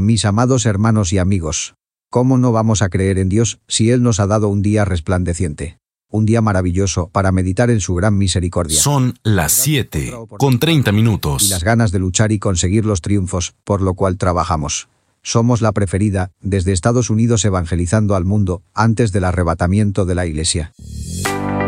Mis amados hermanos y amigos, ¿cómo no vamos a creer en Dios si Él nos ha dado un día resplandeciente? Un día maravilloso para meditar en su gran misericordia. Son las 7:30. Y las ganas de luchar y conseguir los triunfos, por lo cual trabajamos. Somos la preferida, desde Estados Unidos evangelizando al mundo, antes del arrebatamiento de la Iglesia.